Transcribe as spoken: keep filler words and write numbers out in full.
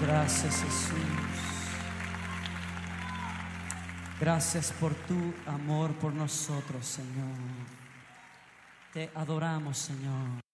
Gracias, Jesús. Gracias por tu amor por nosotros, Señor. Te adoramos, Señor.